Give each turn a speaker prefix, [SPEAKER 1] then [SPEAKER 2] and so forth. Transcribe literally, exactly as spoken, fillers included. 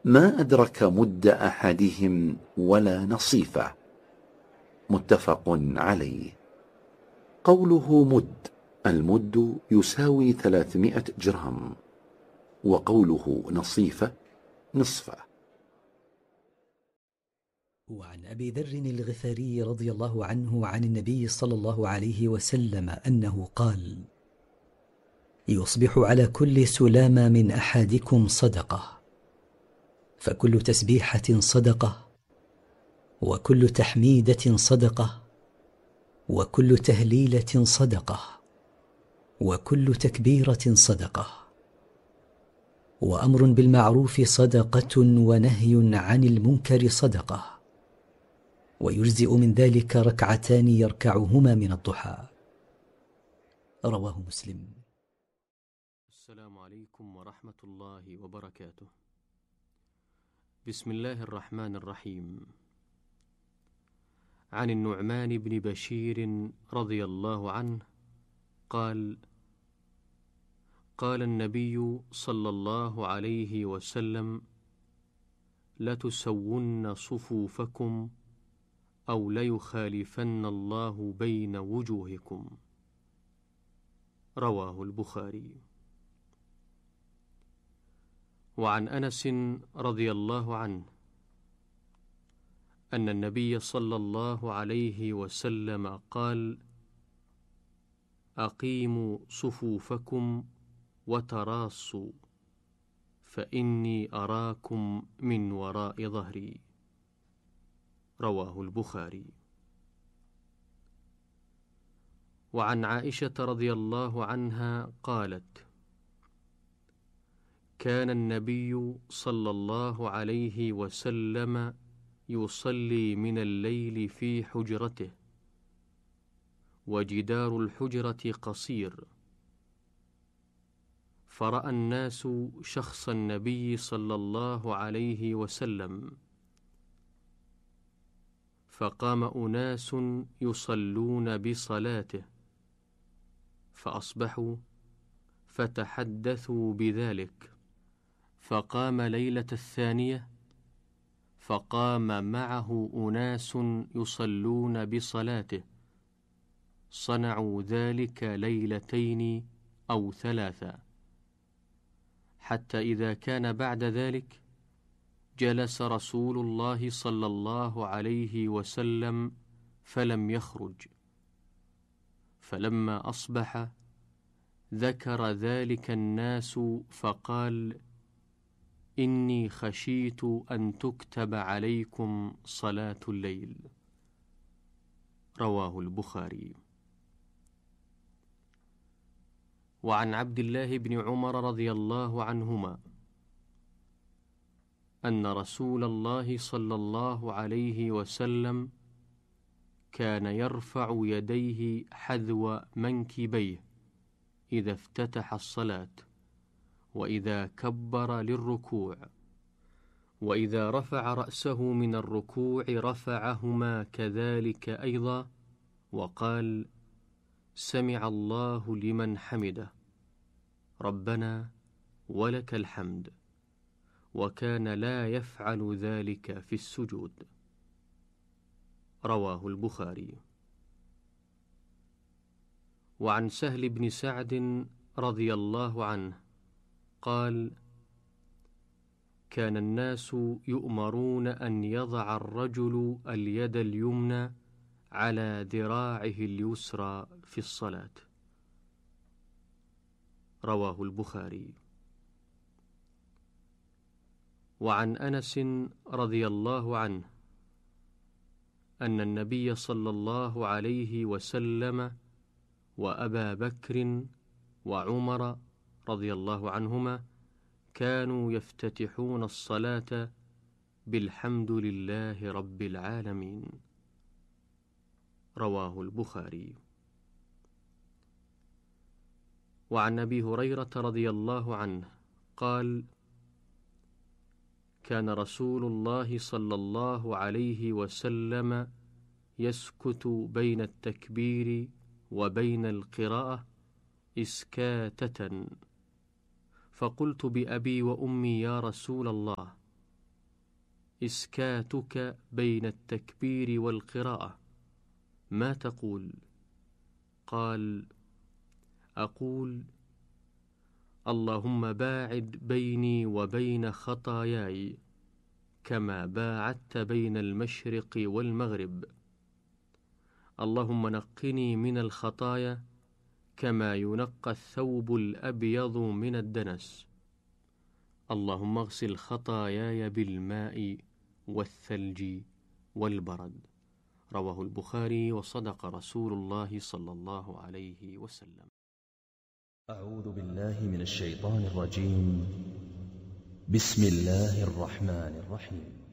[SPEAKER 1] ما أدرك مد أحدهم ولا نصيفه. متفق عليه. قوله مد، المد يساوي ثلاثمائة جرام، وقوله نصيفة نصفه.
[SPEAKER 2] وعن أبي ذر الغفاري رضي الله عنه عن النبي صلى الله عليه وسلم أنه قال: يصبح على كل سلامة من أحدكم صدقة، فكل تسبيحة صدقة، وكل تحميدة صدقة، وكل تهليلة صدقة، وكل تكبيرة صدقة، وأمر بالمعروف صدقة، ونهي عن المنكر صدقة، ويجزئ من ذلك ركعتان يركعهما من الضحى. رواه مسلم.
[SPEAKER 3] السلام عليكم ورحمة الله وبركاته. بسم الله الرحمن الرحيم. عن النعمان بن بشير رضي الله عنه قال: قال النبي صلى الله عليه وسلم: لتسون صفوفكم أو ليخالفن الله بين وجوهكم. رواه البخاري. وعن أنس رضي الله عنه أن النبي صلى الله عليه وسلم قال: أقيموا صفوفكم وتراصوا، فإني أراكم من وراء ظهري. رواه البخاري. وعن عائشة رضي الله عنها قالت: كان النبي صلى الله عليه وسلم يصلي من الليل في حجرته، وجدار الحجرة قصير، فرأى الناس شخص النبي صلى الله عليه وسلم، فقام أناس يصلون بصلاته، فأصبحوا فتحدثوا بذلك، فقام ليلة الثانية فقام معه أناس يصلون بصلاته، صنعوا ذلك ليلتين أو ثلاثة، حتى إذا كان بعد ذلك جلس رسول الله صلى الله عليه وسلم فلم يخرج، فلما أصبح ذكر ذلك الناس فقال: إني خشيت أن تكتب عليكم صلاة الليل. رواه البخاري. وعن عبد الله بن عمر رضي الله عنهما أن رسول الله صلى الله عليه وسلم كان يرفع يديه حذو منكبيه إذا افتتح الصلاة، وإذا كبر للركوع، وإذا رفع رأسه من الركوع رفعهما كذلك أيضا، وقال: سمع الله لمن حمده، ربنا ولك الحمد، وكان لا يفعل ذلك في السجود. رواه البخاري. وعن سهل بن سعد رضي الله عنه قال: كان الناس يؤمرون أن يضع الرجل اليد اليمنى على ذراعه اليسرى في الصلاة. رواه البخاري. وعن أنس رضي الله عنه أن النبي صلى الله عليه وسلم وأبا بكر وعمر رضي الله عنهما كانوا يفتتحون الصلاة بالحمد لله رب العالمين. رواه البخاري. وعن أبي هريرة رضي الله عنه قال: كان رسول الله صلى الله عليه وسلم يسكت بين التكبير وبين القراءة إسكاتة، فقلت بأبي وأمي يا رسول الله، إسكاتك بين التكبير والقراءة. ما تقول؟ قال: أقول: اللهم باعد بيني وبين خطاياي كما باعدت بين المشرق والمغرب. اللهم نقني من الخطايا كما ينقى الثوب الأبيض من الدنس. اللهم اغسل خطاياي بالماء والثلج والبرد. رواه البخاري، وصدق رسول الله صلى الله عليه وسلم.
[SPEAKER 4] أعوذ بالله من الشيطان الرجيم. بسم الله الرحمن الرحيم.